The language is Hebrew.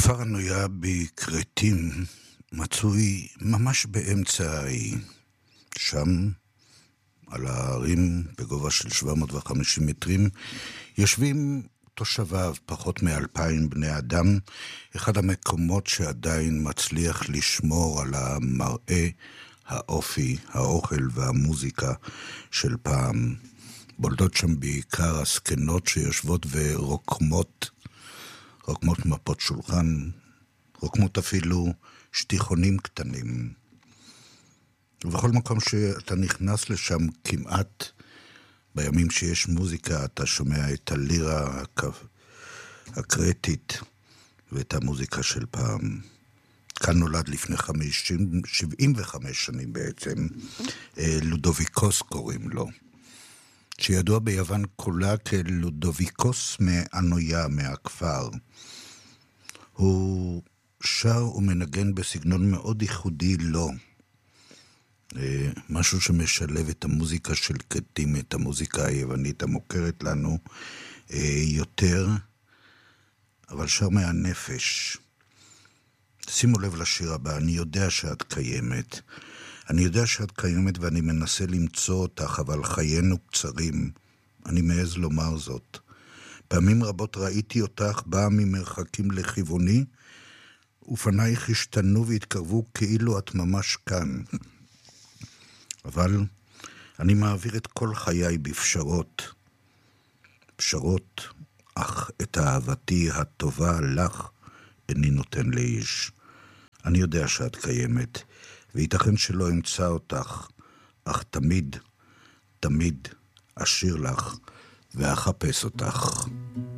הכפר הנויה בקרטים מצוי ממש באמצע האי. שם, על ההרים בגובה של 750 מטרים, יושבים תושביו, פחות מ2,000 בני אדם, אחד המקומות שעדיין מצליח לשמור על המראה, האופי, האוכל והמוזיקה של פעם. בולדות שם בעיקר הסקנות שיושבות ורוקמות מפות שולחן, רוקמות אפילו שטיחונים קטנים. ובכל מקום שאתה נכנס לשם כמעט, בימים שיש מוזיקה, אתה שומע את הלירה הקרטית ואת המוזיקה של פעם. כאן נולד לפני 75 שנים בעצם, לודוביקוס קוראים לו, שידוע ביוון כולה כלודוביקוס מאנויה, מהכפר. הוא שר ומנגן בסגנון מאוד ייחודי לו. משהו שמשלב את המוזיקה של קרטים, את המוזיקה היוונית המוכרת לנו יותר, אבל שר מהנפש. שימו לב לשיר הבא, אני יודע שאת קיימת. אני יודע שאת קיימת ואני מנסה למצוא אותך, אבל חיינו קצרים. אני מעז לומר זאת. פעמים רבות ראיתי אותך באה ממרחקים לכיווני, ופנייך השתנו והתקרבו כאילו את ממש כאן. אבל אני מעביר את כל חיי בפשרות. פשרות, אך את אהבתי הטובה לך איני נותן לאיש. אני יודע שאת קיימת, וייתכן שלא אמצא אותך, אך תמיד, תמיד אשיר לך ואחפש אותך.